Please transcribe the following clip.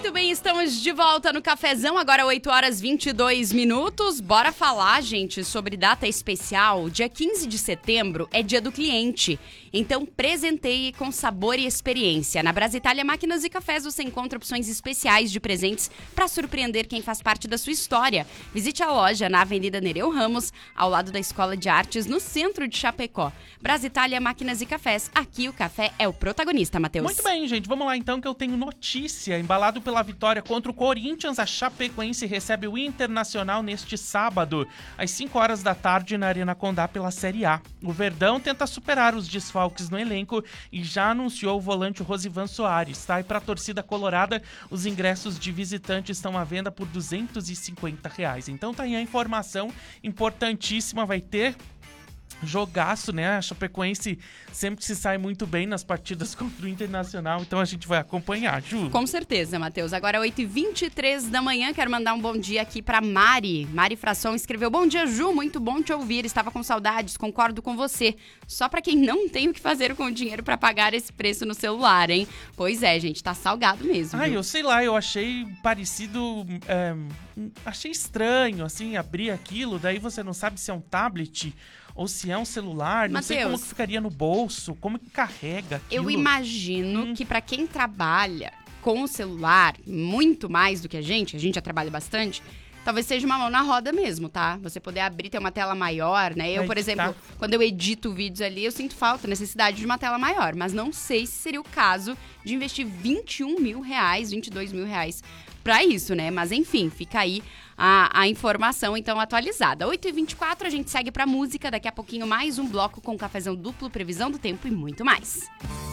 Muito bem, estamos de volta no Cafezão, agora 8h22. Bora falar, gente, sobre data especial. Dia 15 de setembro é dia do cliente. Então, presenteie com sabor e experiência. Na Brasitália Máquinas e Cafés você encontra opções especiais de presentes para surpreender quem faz parte da sua história. Visite a loja na Avenida Nereu Ramos, ao lado da Escola de Artes, no centro de Chapecó. Brasitália Máquinas e Cafés. Aqui o café é o protagonista, Matheus. Muito bem, gente. Vamos lá então que eu tenho notícia. Embalado pela vitória contra o Corinthians, a Chapecoense recebe o Internacional neste sábado, às 5 horas da tarde, na Arena Condá pela Série A. O Verdão tenta superar os desfalques no elenco e já anunciou o volante Rosivan Soares, tá? E para a torcida colorada, os ingressos de visitante estão à venda por R$250. Então tá aí a informação importantíssima, vai ter jogaço, né? A Chapecoense sempre se sai muito bem nas partidas contra o Internacional, então a gente vai acompanhar, Ju. Com certeza, Matheus. Agora 8h23 da manhã, quero mandar um bom dia aqui pra Mari. Mari Frasson escreveu: bom dia, Ju, muito bom te ouvir, estava com saudades, concordo com você. Só pra quem não tem o que fazer com o dinheiro pra pagar esse preço no celular, hein? Pois é, gente, tá salgado mesmo. Ah, eu sei lá, eu achei parecido, achei estranho, assim, abrir aquilo, daí você não sabe se é um tablet ou se é um celular, não sei como que ficaria no bolso, como que carrega aquilo. Eu imagino que pra quem trabalha com o celular, muito mais do que a gente já trabalha bastante, talvez seja uma mão na roda mesmo, tá? Você poder abrir, ter uma tela maior, né? Eu, por exemplo, quando eu edito vídeos ali, eu sinto falta, necessidade de uma tela maior, mas não sei se seria o caso de investir R$21 mil, R$22 mil pra isso, né? Mas enfim, fica aí a informação, então, atualizada. 8h24, a gente segue pra música. Daqui a pouquinho, mais um bloco com cafezão duplo, previsão do tempo e muito mais.